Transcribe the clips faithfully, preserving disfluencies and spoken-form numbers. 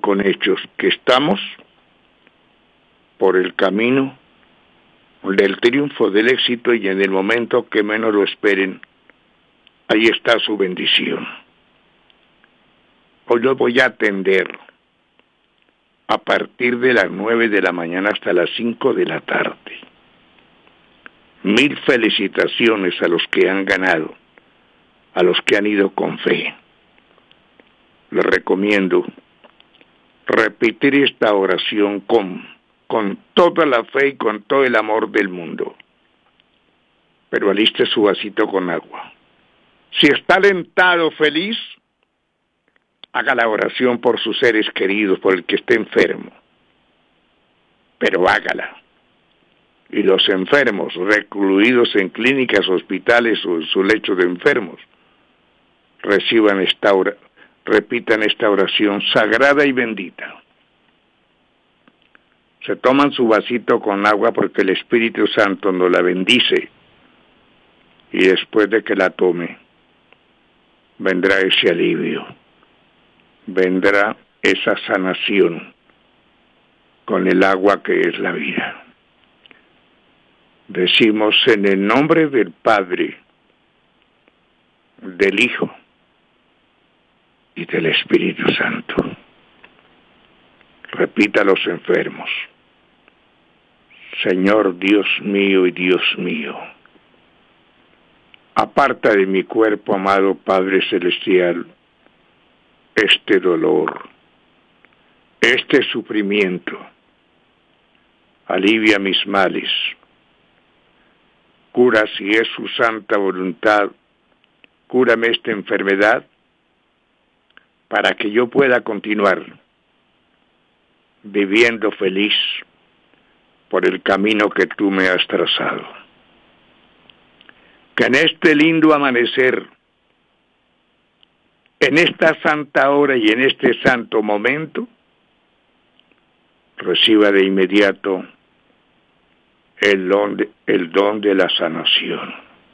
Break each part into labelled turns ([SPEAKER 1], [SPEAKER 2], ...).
[SPEAKER 1] con hechos que estamos por el camino del triunfo, del éxito, y en el momento que menos lo esperen, ahí está su bendición. Hoy lo voy a atender a partir de las nueve de la mañana hasta las cinco de la tarde. Mil felicitaciones a los que han ganado, a los que han ido con fe. Les recomiendo repetir esta oración con, con toda la fe y con todo el amor del mundo. Pero aliste su vasito con agua. Si está alentado, feliz, haga la oración por sus seres queridos, por el que esté enfermo. Pero hágala. Y los enfermos, recluidos en clínicas, hospitales o en su lecho de enfermos, reciban esta oración, repitan esta oración sagrada y bendita. Se toman su vasito con agua porque el Espíritu Santo nos la bendice. Y después de que la tome, vendrá ese alivio. Vendrá esa sanación con el agua que es la vida. Decimos en el nombre del Padre, del Hijo y del Espíritu Santo. Repita a los enfermos: Señor Dios mío y Dios mío, aparta de mi cuerpo, amado Padre Celestial, este dolor, este sufrimiento, alivia mis males, cura si es su santa voluntad, cúrame esta enfermedad para que yo pueda continuar viviendo feliz por el camino que tú me has trazado. Que en este lindo amanecer, en esta santa hora y en este santo momento, reciba de inmediato el don de, el don de la sanación.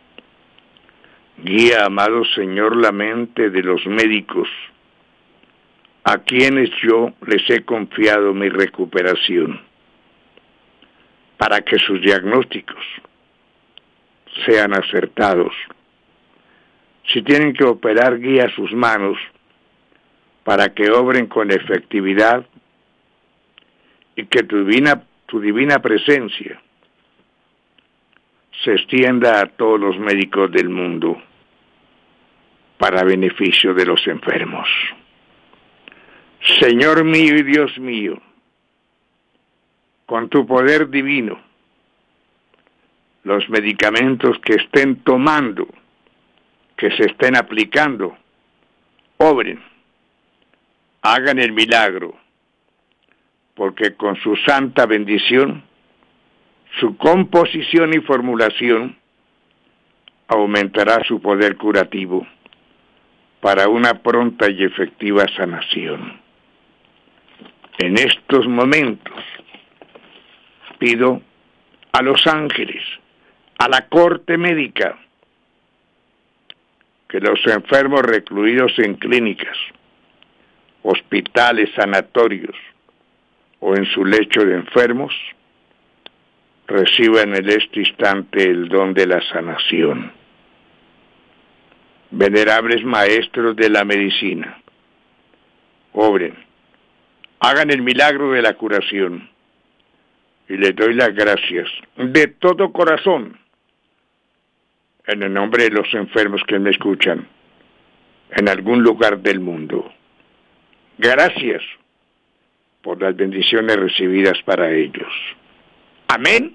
[SPEAKER 1] Guía, amado Señor, la mente de los médicos, a quienes yo les he confiado mi recuperación, para que sus diagnósticos sean acertados. Si tienen que operar, guía sus manos para que obren con efectividad y que tu divina, tu divina presencia se extienda a todos los médicos del mundo para beneficio de los enfermos. Señor mío y Dios mío, con tu poder divino, los medicamentos que estén tomando, que se estén aplicando, obren, hagan el milagro, porque con su santa bendición, su composición y formulación aumentará su poder curativo para una pronta y efectiva sanación. En estos momentos pido a los ángeles, a la corte médica, que los enfermos recluidos en clínicas, hospitales, sanatorios o en su lecho de enfermos, reciban en este instante el don de la sanación. Venerables maestros de la medicina, obren, hagan el milagro de la curación, y les doy las gracias de todo corazón en el nombre de los enfermos que me escuchan en algún lugar del mundo. Gracias por las bendiciones recibidas para ellos. Amén,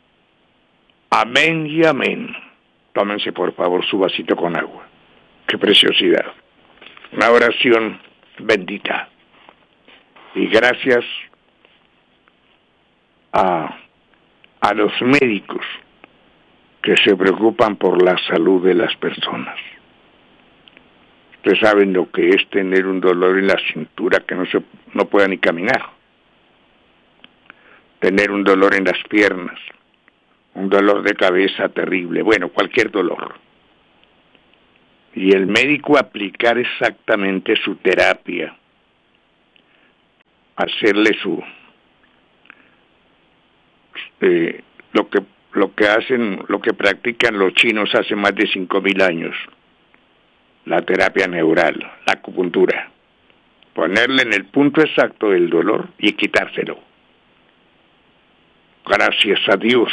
[SPEAKER 1] amén y amén. Tómense por favor su vasito con agua. Qué preciosidad. Una oración bendita. Y gracias a, a los médicos que se preocupan por la salud de las personas. Ustedes saben lo que es tener un dolor en la cintura que no se no pueda ni caminar. Tener un dolor en las piernas, un dolor de cabeza terrible, bueno, cualquier dolor. Y el médico aplicar exactamente su terapia hacerle su eh, lo que lo que hacen, lo que practican los chinos hace más de cinco mil años, la terapia neural, la acupuntura, ponerle en el punto exacto del dolor y quitárselo. Gracias a Dios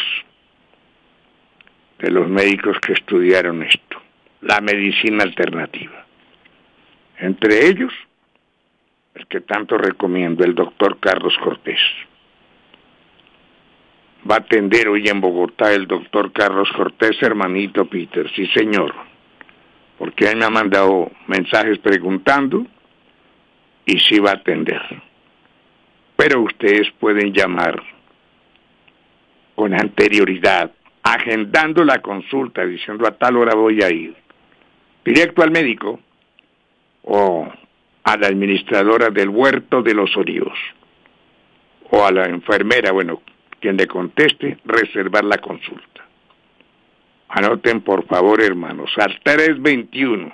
[SPEAKER 1] de los médicos que estudiaron esto, la medicina alternativa. Entre ellos, el que tanto recomiendo, el doctor Carlos Cortés. Va a atender hoy en Bogotá el doctor Carlos Cortés, hermanito Peter, sí señor, porque él me ha mandado mensajes preguntando y sí va a atender. Pero ustedes pueden llamar con anterioridad, agendando la consulta, diciendo a tal hora voy a ir, directo al médico o a la administradora del Huerto de los Olivos o a la enfermera, bueno, quien le conteste, reservar la consulta. Anoten por favor, hermanos, al tres dos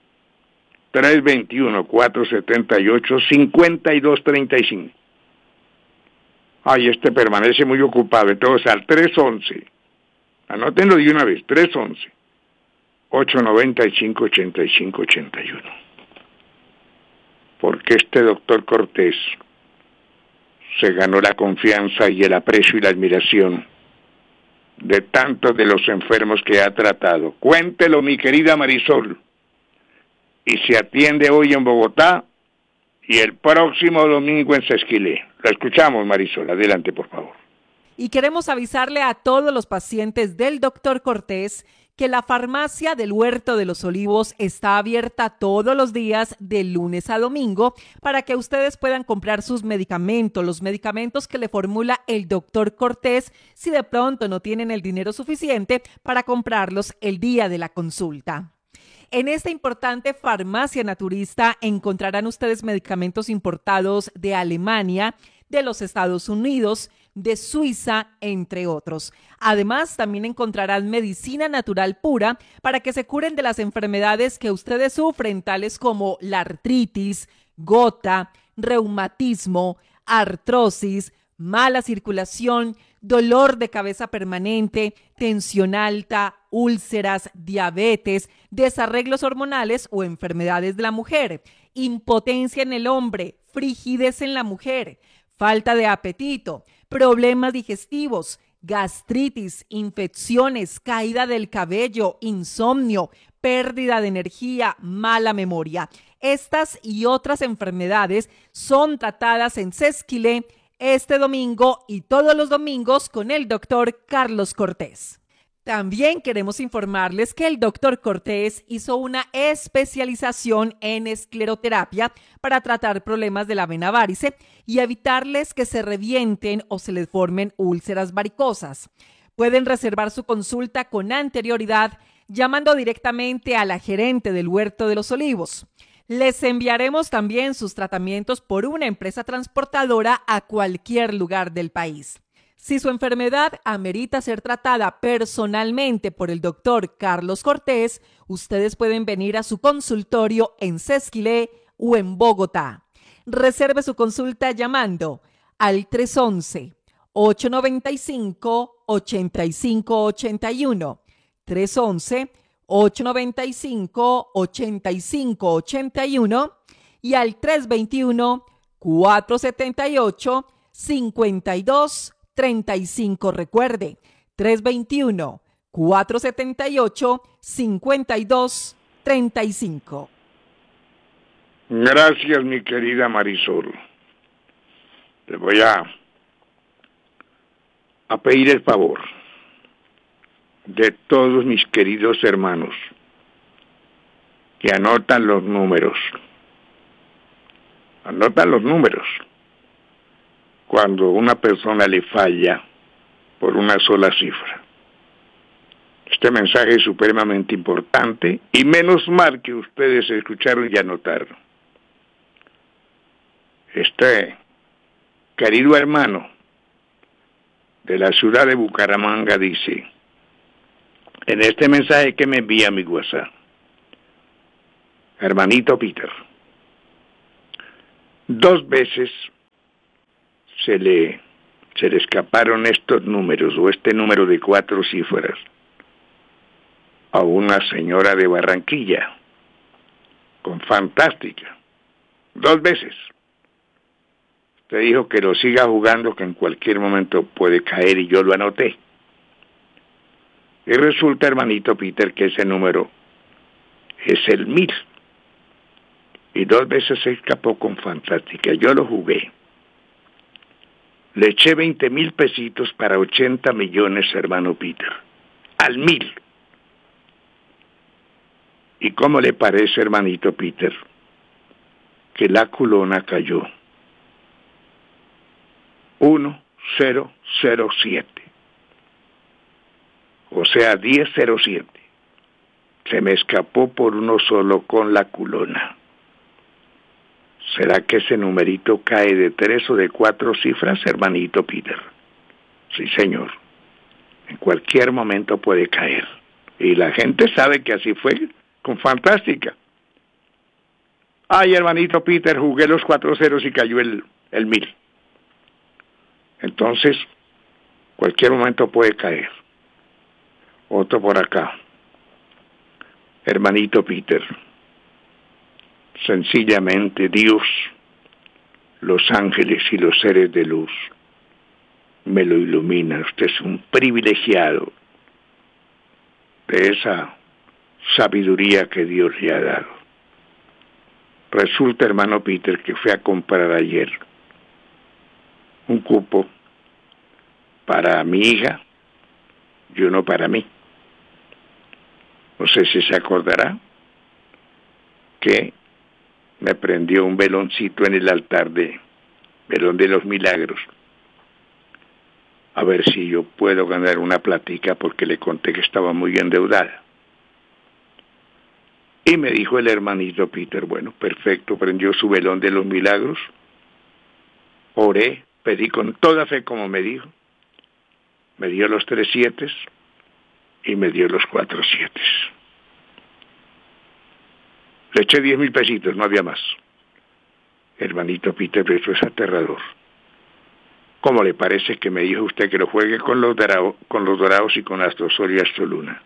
[SPEAKER 1] uno, cuatro siete ocho, cinco dos tres cinco. Ay, este permanece muy ocupado, entonces al tres once, anótenlo de una vez, tres once, ocho noventa y cinco, ochenta y cinco, ochenta y uno. Porque este doctor Cortés se ganó la confianza y el aprecio y la admiración de tantos de los enfermos que ha tratado. Cuéntelo, mi querida Marisol. Y se atiende hoy en Bogotá y el próximo domingo en Sesquilé. Lo escuchamos, Marisol. Adelante, por favor.
[SPEAKER 2] Y queremos avisarle a todos los pacientes del doctor Cortés que la farmacia del Huerto de los Olivos está abierta todos los días de lunes a domingo para que ustedes puedan comprar sus medicamentos, los medicamentos que le formula el doctor Cortés, si de pronto no tienen el dinero suficiente para comprarlos el día de la consulta. En esta importante farmacia naturista encontrarán ustedes medicamentos importados de Alemania, de los Estados Unidos, de Suiza, entre otros. Además, también encontrarán medicina natural pura para que se curen de las enfermedades que ustedes sufren, tales como la artritis, gota, reumatismo, artrosis, mala circulación, dolor de cabeza permanente, tensión alta, úlceras, diabetes, desarreglos hormonales o enfermedades de la mujer, impotencia en el hombre, frigidez en la mujer, falta de apetito, problemas digestivos, gastritis, infecciones, caída del cabello, insomnio, pérdida de energía, mala memoria. Estas y otras enfermedades son tratadas en Sesquilé este domingo y todos los domingos con el doctor Carlos Cortés. También queremos informarles que el doctor Cortés hizo una especialización en escleroterapia para tratar problemas de la vena varice y evitarles que se revienten o se les formen úlceras varicosas. Pueden reservar su consulta con anterioridad llamando directamente a la gerente del Huerto de los Olivos. Les enviaremos también sus tratamientos por una empresa transportadora a cualquier lugar del país. Si su enfermedad amerita ser tratada personalmente por el doctor Carlos Cortés, ustedes pueden venir a su consultorio en Sesquilé o en Bogotá. Reserve su consulta llamando al tres once, ocho noventa y cinco, ochenta y cinco ochenta y uno, tres once, ocho noventa y cinco, ochenta y cinco ochenta y uno y al tres veintiuno, cuatro setenta y ocho, cincuenta y dos treinta y cinco. Recuerde, tres veintiuno, cuatro setenta y ocho, cincuenta y dos treinta y cinco.
[SPEAKER 1] Gracias, mi querida Marisol. Le voy a, a pedir el favor de todos mis queridos hermanos que anotan los números. Anotan los números. Cuando una persona le falla por una sola cifra. Este mensaje es supremamente importante y menos mal que ustedes escucharon y anotaron. Este querido hermano de la ciudad de Bucaramanga dice, en este mensaje que me envía mi WhatsApp, hermanito Peter, dos veces se le, se le escaparon estos números o este número de cuatro cifras a una señora de Barranquilla, con Fantástica, dos veces. Usted dijo que lo siga jugando, que en cualquier momento puede caer, y yo lo anoté. Y resulta, hermanito Peter, que ese número es el mil. Y dos veces se escapó con Fantástica. Yo lo jugué. Le eché veinte mil pesitos para ochenta millones, hermano Peter. Al mil. ¿Y cómo le parece, hermanito Peter, que la culona cayó? uno cero cero siete. O sea, diez cero siete. Se me escapó por uno solo con la culona. ¿Será que ese numerito cae de tres o de cuatro cifras, hermanito Peter? Sí, señor. En cualquier momento puede caer. Y la gente sabe que así fue con Fantástica. Ay, hermanito Peter, jugué los cuatro ceros y cayó el, el mil. Entonces, cualquier momento puede caer. Otro por acá. Hermanito Peter, sencillamente Dios, los ángeles y los seres de luz me lo iluminan. Usted es un privilegiado de esa sabiduría que Dios le ha dado. Resulta, hermano Peter, que fui a comprar ayer un cupo para mi hija y uno para mí. No sé si se acordará que me prendió un veloncito en el altar de Velón de los Milagros. A ver si yo puedo ganar una platica, porque le conté que estaba muy endeudada. Y me dijo el hermanito Peter, bueno, perfecto, prendió su Velón de los Milagros. Oré, pedí con toda fe como me dijo. Me dio los tres siete y me dio los cuatro siete. Le eché diez mil pesitos, no había más. Hermanito Peter, eso es aterrador. ¿Cómo le parece que me dijo usted que lo juegue con los, dorado, con los dorados y con Astrosol y Astroluna?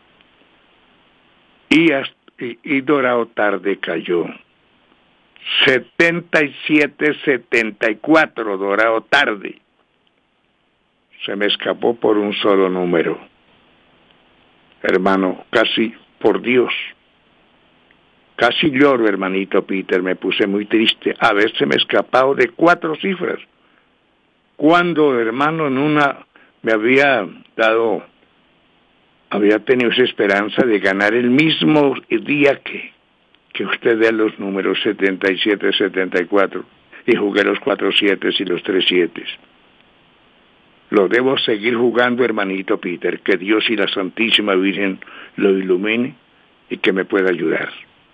[SPEAKER 1] Y, y, y dorado tarde cayó. setenta y siete setenta y cuatro dorado tarde. Se me escapó por un solo número. Hermano, casi, por Dios, casi lloro, hermanito Peter, me puse muy triste haberse me escapado de cuatro cifras. Cuando, hermano, en una me había dado, había tenido esa esperanza de ganar el mismo día que, que usted dé los números setenta y siete setenta y cuatro, y jugué los cuatro siete y los tres siete. Lo debo seguir jugando, hermanito Peter, que Dios y la Santísima Virgen lo ilumine y que me pueda ayudar.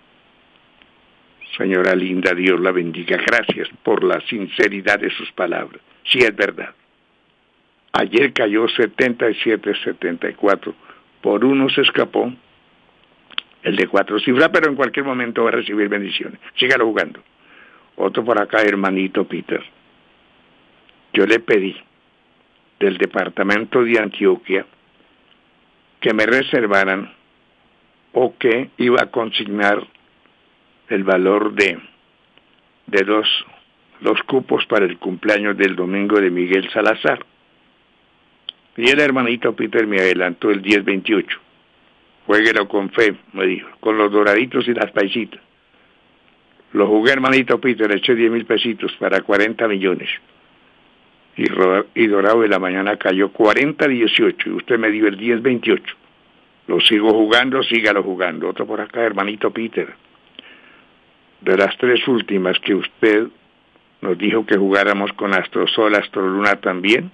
[SPEAKER 1] Señora linda, Dios la bendiga. Gracias por la sinceridad de sus palabras. Sí, es verdad. Ayer cayó setenta y siete setenta y cuatro. Por uno se escapó el de cuatro cifras, pero en cualquier momento va a recibir bendiciones. Sígalo jugando. Otro por acá, hermanito Peter. Yo le pedí del departamento de Antioquia que me reservaran o que iba a consignar el valor de, de los, los cupos para el cumpleaños del domingo de Miguel Salazar. Y el hermanito Peter me adelantó el diez veintiocho. Jueguelo con fe, me dijo, con los doraditos y las paisitas. Lo jugué, hermanito Peter, le eché diez mil pesitos para cuarenta millones. Y, y dorado de la mañana cayó cuarenta dieciocho y usted me dio el diez veintiocho. Lo sigo jugando, sígalo jugando. Otro por acá, hermanito Peter. De las tres últimas que usted nos dijo que jugáramos con Astrosol, Astroluna también,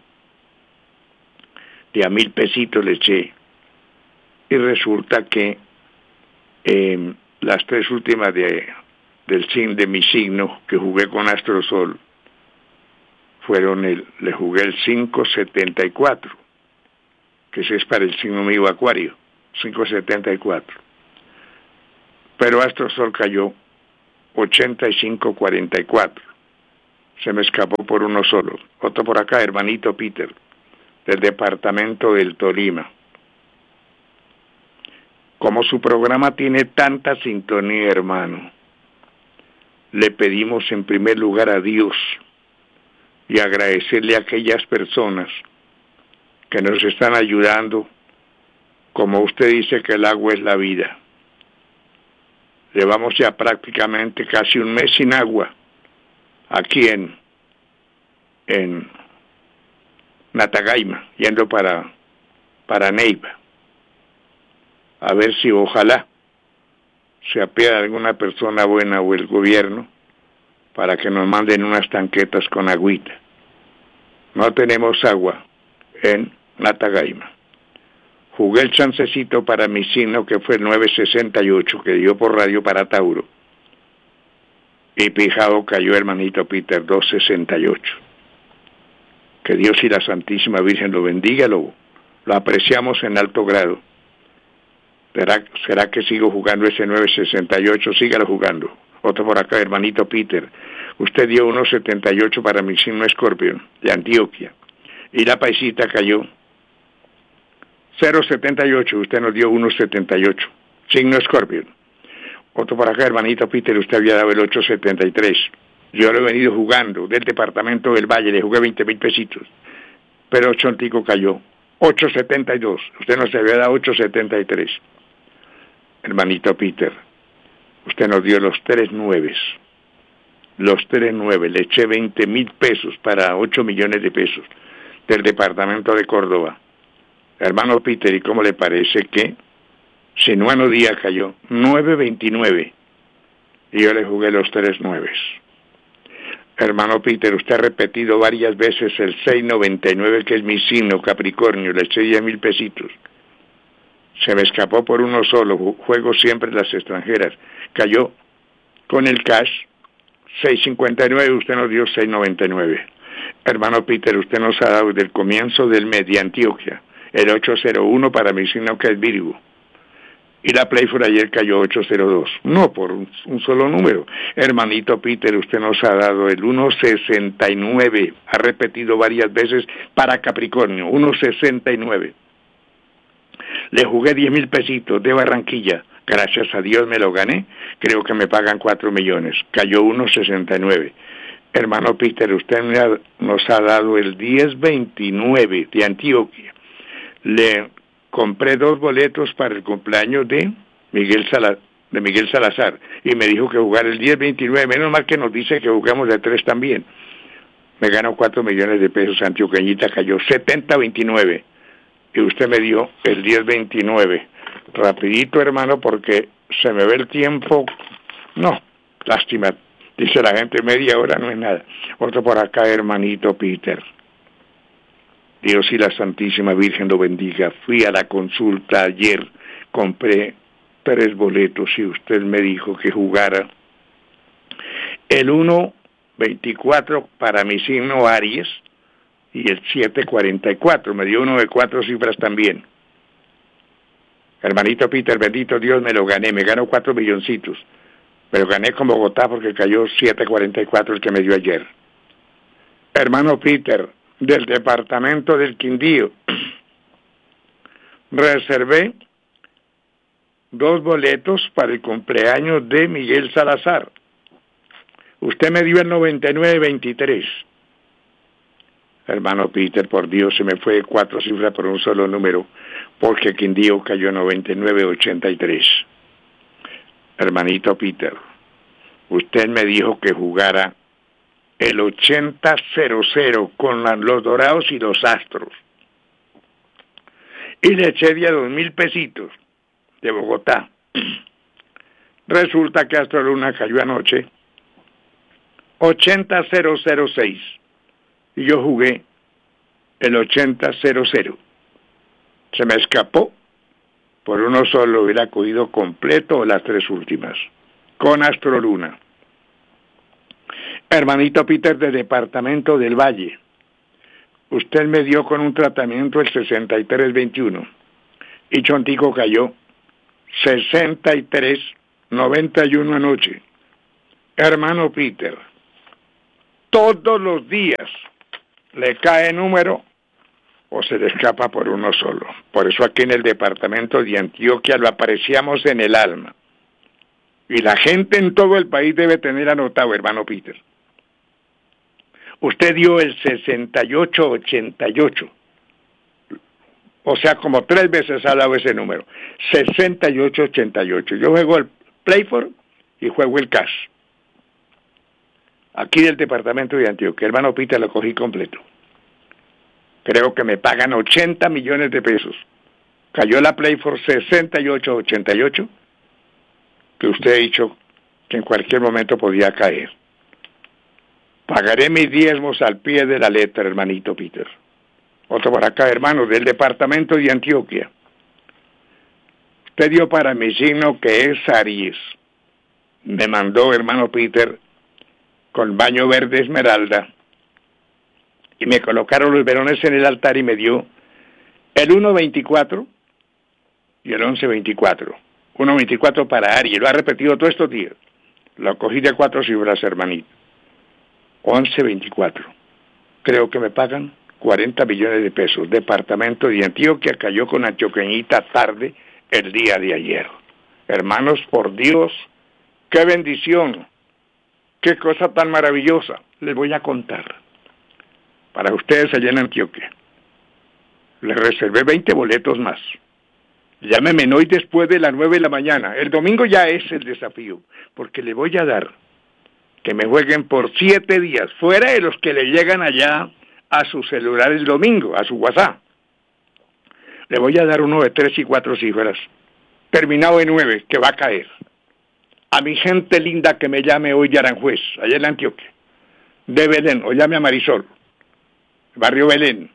[SPEAKER 1] de a mil pesitos le eché. Y resulta que eh, las tres últimas de, del signo de mi signo que jugué con Astrosol fueron el, le jugué el cinco setenta y cuatro, que ese es para el signo mío Acuario, cinco setenta y cuatro. Pero Astrosol cayó ochenta y cinco cuarenta y cuatro. Se me escapó por uno solo. Otro por acá, hermanito Peter, del departamento del Tolima. Como su programa tiene tanta sintonía, hermano, le pedimos en primer lugar a Dios y agradecerle a aquellas personas que nos están ayudando. Como usted dice que el agua es la vida. Llevamos ya prácticamente casi un mes sin agua aquí en, en Natagaima, yendo para, para Neiva. A ver si ojalá se apiada alguna persona buena o el gobierno para que nos manden unas tanquetas con agüita. No tenemos agua en Natagaima. Jugué el chancecito para mi signo, que fue el nueve sesenta y ocho, que dio por radio para Tauro. Y pijado cayó, hermanito Peter, dos sesenta y ocho. Que Dios y la Santísima Virgen lo bendiga, lo, lo apreciamos en alto grado. ¿Será, ¿Será que sigo jugando ese nueve sesenta y ocho? Sígalo jugando. Otro por acá, hermanito Peter. Usted dio uno setenta y ocho para mi signo Escorpio, de Antioquia. Y la paisita cayó cero setenta y ocho. Usted nos dio uno setenta y ocho. Signo Escorpio. Otro por acá, hermanito Peter. Usted había dado el ocho setenta y tres. Yo lo he venido jugando del departamento del Valle. Le jugué veinte mil pesitos. Pero Chontico cayó ocho setenta y dos. Usted nos había dado ocho setenta y tres. Hermanito Peter, usted nos dio los tres nueves, los tres nueve, le eché veinte mil pesos para ocho millones de pesos del departamento de Córdoba. Hermano Peter, ¿y cómo le parece que Sinuano Díaz cayó nueve veintinueve y yo le jugué los tres nueves? Hermano Peter, usted ha repetido varias veces el seis noventa y nueve, que es mi signo Capricornio, le eché diez mil pesitos. Se me escapó por uno solo, juego siempre las extranjeras. Cayó con el cash seis cincuenta y nueve, usted nos dio seis noventa y nueve. Hermano Peter, usted nos ha dado desde el comienzo del mes de Antioquia el ocho cero uno para mi signo que es Virgo. Y la Playford ayer cayó ocho cero dos, no por un, un solo número. Hermanito Peter, usted nos ha dado el uno sesenta y nueve, ha repetido varias veces para Capricornio, uno sesenta y nueve. Le jugué diez mil pesitos de Barranquilla, gracias a Dios me lo gané, creo que me pagan cuatro millones, cayó uno sesenta y nueve. Hermano Peter, usted me ha, nos ha dado el diez veintinueve de Antioquia. Le compré dos boletos para el cumpleaños de Miguel Sala, de Miguel Salazar, y me dijo que jugar el diez veintinueve, menos mal que nos dice que jugamos de tres también. Me ganó cuatro millones de pesos, antioqueñita cayó setenta veintinueve. Y usted me dio el diez veintinueve. Rapidito, hermano, porque se me ve el tiempo. No, lástima. Dice la gente, media hora no es nada. Otro por acá, hermanito Peter. Dios y la Santísima Virgen lo bendiga. Fui a la consulta ayer, compré tres boletos y usted me dijo que jugara el uno veinticuatro para mi signo Aries, y el siete cuarenta y cuatro, me dio uno de cuatro cifras también. Hermanito Peter, bendito Dios, me lo gané, me ganó cuatro milloncitos. Me lo gané con Bogotá porque cayó siete cuarenta y cuatro el que me dio ayer. Hermano Peter, del departamento del Quindío, reservé dos boletos para el cumpleaños de Miguel Salazar. Usted me dio el noventa y nueve veintitrés. Hermano Peter, por Dios, se me fue cuatro cifras por un solo número, porque Quindío cayó noventa y nueve ochenta y tres. Hermanito Peter, usted me dijo que jugara el ochenta cero cero con la, los Dorados y los Astros. Y le eché de dos mil pesitos de Bogotá. Resulta que Astro Luna cayó anoche ochenta cero cero seis. Y yo jugué el ochenta cero cero. Se me escapó. Por uno solo hubiera cogido completo las tres últimas. Con Astro Luna. Hermanito Peter, de departamento del Valle. Usted me dio con un tratamiento el sesenta y tres veintiuno. Y Chontico cayó sesenta y tres noventa y uno anoche. Hermano Peter, todos los días le cae número o se le escapa por uno solo. Por eso aquí en el departamento de Antioquia lo apreciamos en el alma. Y la gente en todo el país debe tener anotado, hermano Peter. Usted dio el sesenta y ocho ochenta y ocho. O sea, como tres veces ha dado ese número. sesenta y ocho ochenta y ocho. Yo juego el Playfor y juego el Cash. Aquí del departamento de Antioquia, hermano Peter, lo cogí completo. Creo que me pagan ochenta millones de pesos. Cayó la Playfor sesenta y ocho ochenta y ocho, que usted ha dicho que en cualquier momento podía caer. Pagaré mis diezmos al pie de la letra, hermanito Peter. Otro por acá, hermano, del departamento de Antioquia. Usted dio para mi signo que es Aries. Me mandó, hermano Peter, con baño verde esmeralda. Y me colocaron los velones en el altar y me dio el uno veinticuatro y el once veinticuatro. uno veinticuatro para Aries. Lo ha repetido todos estos días. Lo cogí de cuatro cifras, hermanito. once veinticuatro. Creo que me pagan cuarenta millones de pesos. Departamento de Antioquia cayó con antioqueñita tarde el día de ayer. Hermanos, por Dios, qué bendición, qué cosa tan maravillosa. Les voy a contar. Para ustedes allá en Antioquia. Les reservé veinte boletos más. Llámeme hoy después de las nueve de la mañana. El domingo ya es el desafío, porque le voy a dar que me jueguen por siete días, fuera de los que le llegan allá a su celular el domingo, a su WhatsApp. Le voy a dar uno de tres y cuatro cifras, terminado en nueve, que va a caer. A mi gente linda que me llame hoy de Aranjuez, allá en Antioquia, de Belén, o llame a Marisol, barrio Belén,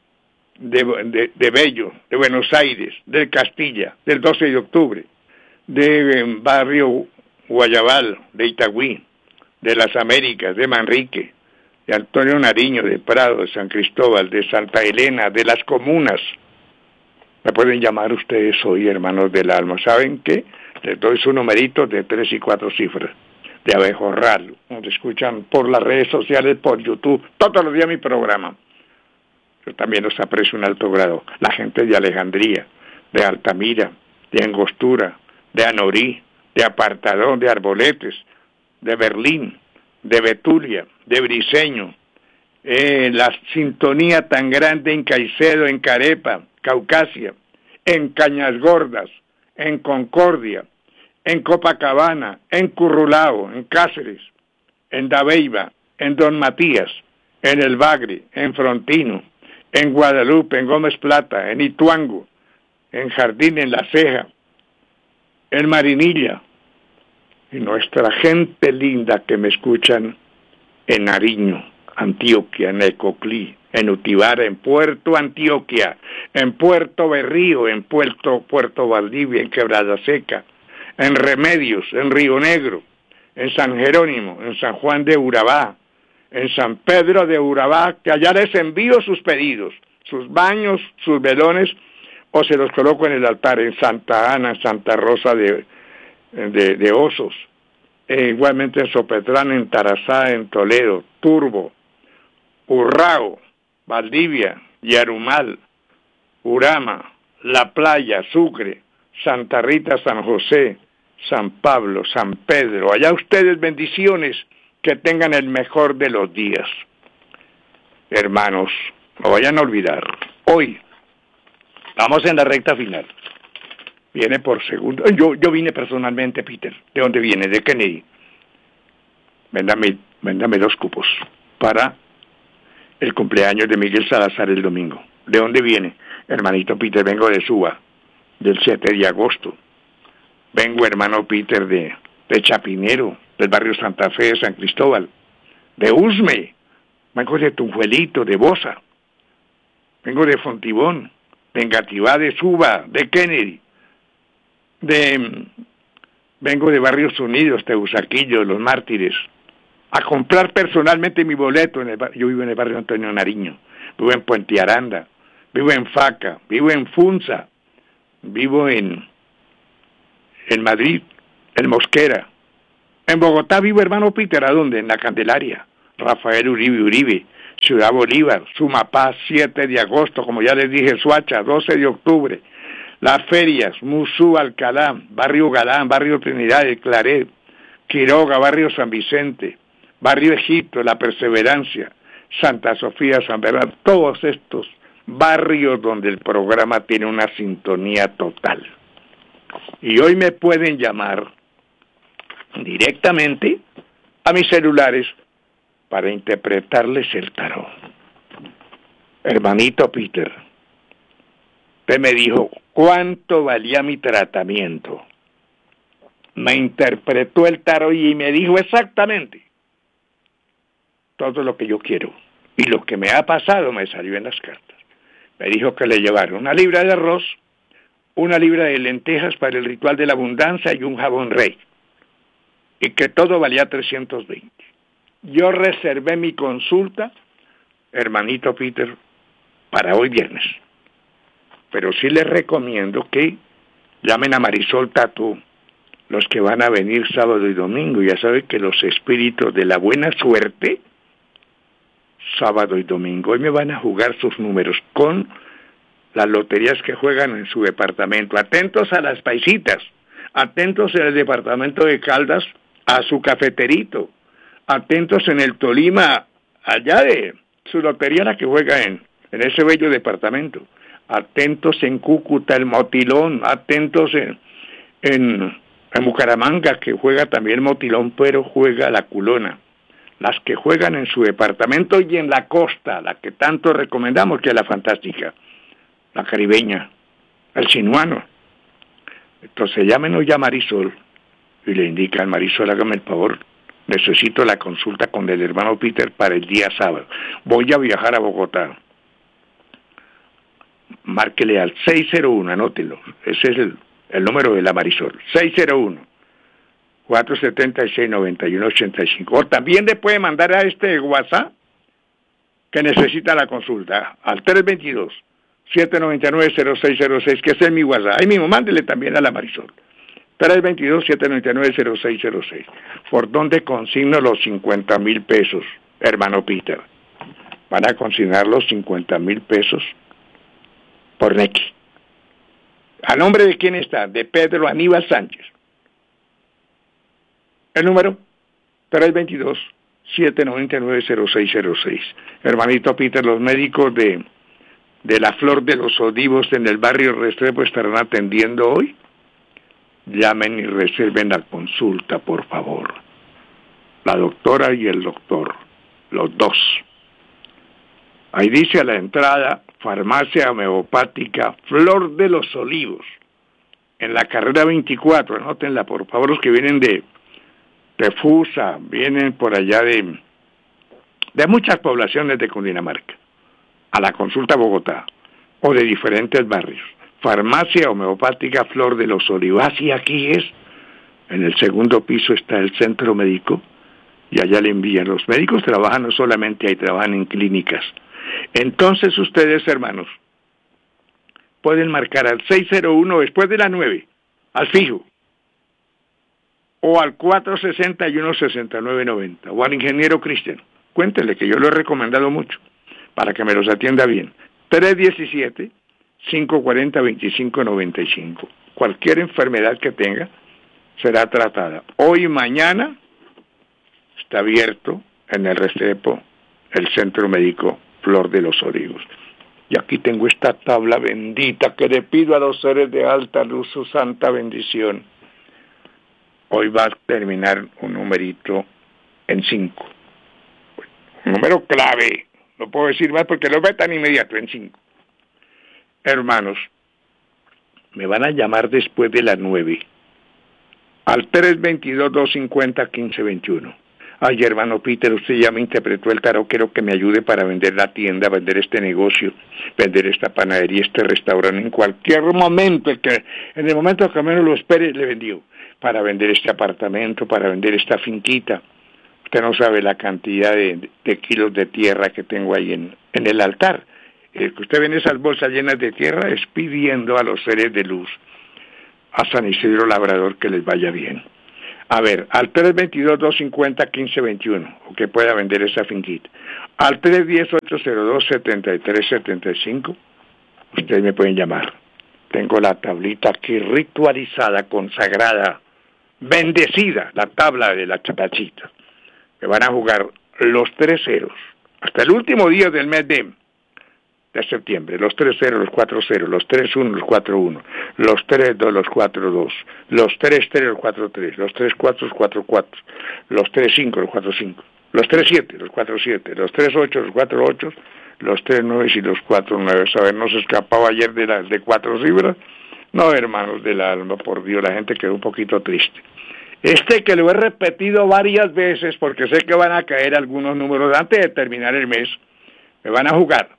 [SPEAKER 1] de, de, de Bello, de Buenos Aires, de Castilla, del doce de octubre, de eh, barrio Guayabal, de Itagüí, de las Américas, de Manrique, de Antonio Nariño, de Prado, de San Cristóbal, de Santa Elena, de las comunas. Me pueden llamar ustedes hoy, hermanos del alma. ¿Saben qué? Les doy su numerito de tres y cuatro cifras, de Abejorral. Nos escuchan por las redes sociales, por YouTube, todos los días mi programa. Yo también los aprecio en alto grado. La gente de Alejandría, de Altamira, de Angostura, de Anorí, de Apartadón, de Arboletes, de Berlín, de Betulia, de Briceño, eh, la sintonía tan grande en Caicedo, en Carepa, Caucasia, en Cañas Gordas, en Concordia, en Copacabana, en Currulao, en Cáceres, en Dabeiba, en Don Matías, en El Bagre, en Frontino, en Guadalupe, en Gómez Plata, en Ituango, en Jardín, en La Ceja, en Marinilla, y nuestra gente linda que me escuchan en Nariño, Antioquia, en Ecoclí, en Utibara, en Puerto Antioquia, en Puerto Berrío, en Puerto, Puerto Valdivia, en Quebrada Seca, en Remedios, en Río Negro, en San Jerónimo, en San Juan de Urabá, en San Pedro de Urabá, que allá les envío sus pedidos, sus baños, sus velones, o se los coloco en el altar, en Santa Ana, en Santa Rosa de, de, de Osos, e igualmente en Sopetrán, en Tarazá, en Toledo, Turbo, Urrao, Valdivia, Yarumal, Urama, La Playa, Sucre, Santa Rita, San José, San Pablo, San Pedro. Allá ustedes, bendiciones, que tengan el mejor de los días. Hermanos, no vayan a olvidar, hoy estamos en la recta final. Viene por segundo. Yo, yo vine personalmente, Peter. ¿De dónde viene? De Kennedy. Véndame, véndame dos cupos para el cumpleaños de Miguel Salazar el domingo. ¿De dónde viene? Hermanito Peter, vengo de Suba, del siete de agosto. Vengo, hermano Peter, de, de Chapinero, del barrio Santa Fe de San Cristóbal, de Usme, vengo de Tunjuelito, de Bosa, vengo de Fontibón, de Engativá, de Suba, de Kennedy, de vengo de Barrios Unidos, Teusaquillo, Los Mártires, a comprar personalmente mi boleto. En el bar... Yo vivo en el barrio Antonio Nariño, vivo en Puente Aranda, vivo en Faca, vivo en Funza, vivo en, en Madrid, en Mosquera. En Bogotá vivo, hermano Peter, ¿a dónde? En la Candelaria, Rafael Uribe Uribe, Ciudad Bolívar, Sumapaz, siete de agosto, como ya les dije, Soacha, doce de octubre, las ferias, Musú, Alcalá, Barrio Galán, Barrio Trinidad, El Claret, Quiroga, Barrio San Vicente, Barrio Egipto, La Perseverancia, Santa Sofía, San Bernardo, todos estos barrios donde el programa tiene una sintonía total. Y hoy me pueden llamar directamente a mis celulares para interpretarles el tarot. Hermanito Peter, usted me dijo cuánto valía mi tratamiento. Me interpretó el tarot y me dijo exactamente todo lo que yo quiero. Y lo que me ha pasado me salió en las cartas. Me dijo que le llevaron una libra de arroz, una libra de lentejas para el ritual de la abundancia y un jabón rey. Y que todo valía trescientos veinte. Yo reservé mi consulta, hermanito Peter, para hoy viernes. Pero sí les recomiendo que llamen a Marisol Tatu, los que van a venir sábado y domingo. Ya saben que los espíritus de la buena suerte, sábado y domingo, hoy me van a jugar sus números con las loterías que juegan en su departamento. Atentos a las paisitas, atentos en el departamento de Caldas a su cafeterito, atentos en el Tolima, allá de su lotería la que juega en, en ese bello departamento, atentos en Cúcuta el Motilón, atentos en, en, en Bucaramanga que juega también Motilón, pero juega la Culona, las que juegan en su departamento y en la costa, la que tanto recomendamos, que es la fantástica, la caribeña, el sinuano. Entonces llámenos ya a Marisol y le indican: Marisol, hágame el favor, necesito la consulta con el hermano Peter para el día sábado. Voy a viajar a Bogotá. Márquele al seis cero uno, anótelo, ese es el, el número de la Marisol, seis cero uno, cuatro siete seis, nueve uno ocho cinco. O también le puede mandar a este WhatsApp que necesita la consulta, al tres dos dos, siete nueve nueve, cero seis cero seis, que ese es mi WhatsApp. Ahí mismo, mándele también a la Marisol. tres dos dos, siete nueve nueve, cero seis cero seis. ¿Por dónde consigno los cincuenta mil pesos, hermano Peter? Van a consignar los cincuenta mil pesos por Nequi. ¿A nombre de quién está? De Pedro Aníbal Sánchez. El número tres dos dos, siete nueve nueve, cero seis cero seis. Hermanito Peter, los médicos de, de la Flor de los Olivos en el barrio Restrepo estarán atendiendo hoy. Llamen y reserven la consulta, por favor. La doctora y el doctor, los dos. Ahí dice a la entrada, farmacia homeopática Flor de los Olivos, en la carrera veinticuatro, anótenla por favor, los que vienen de, de Fusa, vienen por allá de, de muchas poblaciones de Cundinamarca, a la consulta Bogotá, o de diferentes barrios. Farmacia homeopática Flor de los Olivos. Así aquí es, en el segundo piso está el centro médico, y allá le envían. Los médicos trabajan no solamente ahí, trabajan en clínicas. Entonces ustedes, hermanos, pueden marcar al seis cero uno después de la nueve, al fijo, o al cuatro seis uno, seis nueve nueve cero, o al ingeniero Cristian. Cuéntele que yo lo he recomendado mucho, para que me los atienda bien. tres uno siete, cinco cuatro cero, dos cinco nueve cinco. Cualquier enfermedad que tenga será tratada. Hoy y mañana está abierto en el Restrepo el centro médico Flor de los Olivos. Y aquí tengo esta tabla bendita que le pido a los seres de alta luz su santa bendición. Hoy va a terminar un numerito en cinco. Un número clave. No puedo decir más porque no ve tan inmediato, en cinco. Hermanos, me van a llamar después de las nueve. Al tres dos dos, dos cinco cero, uno cinco dos uno. Ay, hermano Peter, usted ya me interpretó el tarot, quiero que me ayude para vender la tienda, vender este negocio, vender esta panadería, este restaurante, en cualquier momento, el que, en el momento que menos lo espere, le vendió, para vender este apartamento, para vender esta finquita. Usted no sabe la cantidad de, de kilos de tierra que tengo ahí en, en el altar. El que usted ve en esas bolsas llenas de tierra es pidiendo a los seres de luz, a San Isidro Labrador, que les vaya bien. A ver, al tres veintidós, doscientos cincuenta, quince veintiuno, o que pueda vender esa finquita. Al tres diez, ochocientos dos, setenta y tres setenta y cinco, ustedes me pueden llamar. Tengo la tablita aquí ritualizada, consagrada, bendecida, la tabla de la chapachita. Me van a jugar los tres ceros, hasta el último día del mes de, de septiembre, los tres ceros, los cuatro ceros, los tres uno, los cuatro uno, los tres dos, los cuatro dos, los tres tres, los cuatro tres, los tres cuatro, los cuatro cuatro, los tres cinco, los cuatro cinco, los tres siete, los cuatro siete, los tres ocho, los cuatro ocho, los tres nueve y los cuatro nueve. ¿Saben? ¿No se escapaba ayer de las de cuatro cifras? No, hermanos del alma, por Dios, la gente quedó un poquito triste. Este que lo he repetido varias veces porque sé que van a caer algunos números antes de terminar el mes, me van a jugar.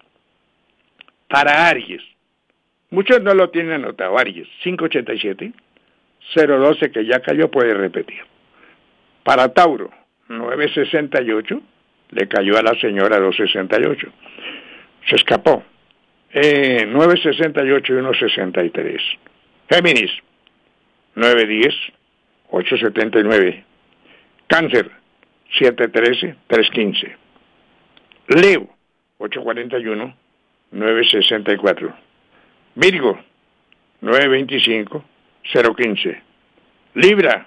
[SPEAKER 1] Para Aries, muchos no lo tienen anotado, Aries, cinco ochenta y siete, cero doce que ya cayó, puede repetir. Para Tauro, nueve sesenta y ocho, le cayó a la señora dos sesenta y ocho, se escapó. Eh, nueve sesenta y ocho y uno sesenta y tres. Géminis, nueve diez, ocho setenta y nueve. Cáncer, siete trece, tres quince. Leo, ocho cuarenta y uno, nueve sesenta y cuatro. Virgo, nueve veinticinco, cero quince. Libra,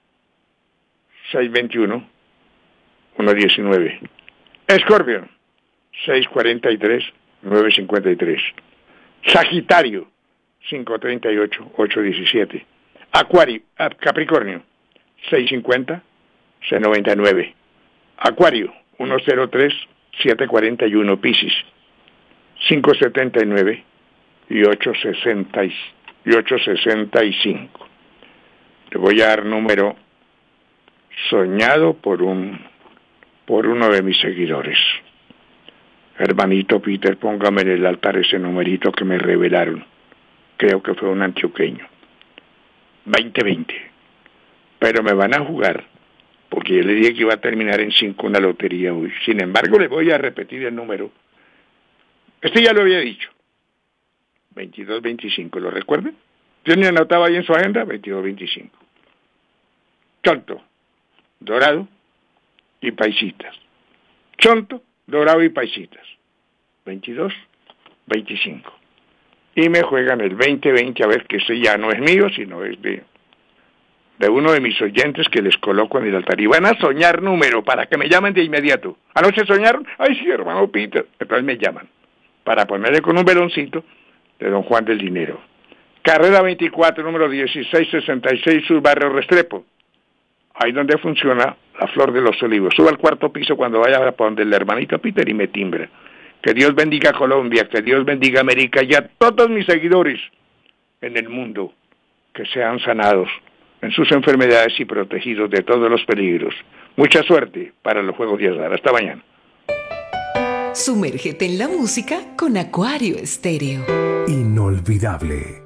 [SPEAKER 1] seis veintiuno, uno diecinueve. Escorpio, seis cuarenta y tres, nueve cincuenta y tres. Sagitario, cinco treinta y ocho, ocho diecisiete. Acuario, Capricornio, seis cincuenta, cero noventa y nueve. Acuario, uno cero tres, siete cuarenta y uno. Piscis, cinco setenta y nueve y ocho sesenta y cinco. Le voy a dar número soñado por un por uno de mis seguidores. Hermanito Peter, póngame en el altar ese numerito que me revelaron. Creo que fue un antioqueño. veinte veinte. Pero me van a jugar, porque yo le dije que iba a terminar en cinco una lotería hoy. Sin embargo, le voy a repetir el número. Este ya lo había dicho. veintidós veinticinco, ¿lo recuerden? ¿Tiene anotado ahí en su agenda? veintidós veinticinco. Chonto, dorado y paisitas. Chonto, dorado y paisitas. veintidós veinticinco. Y me juegan el veinte veinte, a ver, que ese ya no es mío, sino es de, de uno de mis oyentes que les coloco en el altar. Y van a soñar número para que me llamen de inmediato. ¿Anoche soñaron? Ay, sí, hermano Peter. Entonces me llaman para ponerle con un veloncito de Don Juan del Dinero. Carrera veinticuatro, número dieciséis sesenta y seis, Barrio Restrepo. Ahí donde funciona la Flor de los Olivos. Suba al cuarto piso cuando vaya a donde el hermanito Peter y me timbra. Que Dios bendiga a Colombia, que Dios bendiga a América y a todos mis seguidores en el mundo, que sean sanados en sus enfermedades y protegidos de todos los peligros. Mucha suerte para los Juegos de Azar. Hasta mañana.
[SPEAKER 3] Sumérgete en la música con Acuario Estéreo.
[SPEAKER 4] Inolvidable.